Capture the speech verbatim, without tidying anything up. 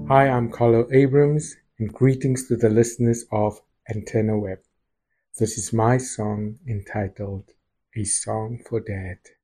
Hi, I'm Carlo Abrams, and greetings to the listeners of Antenna Web. This is my song entitled A Song for Dad.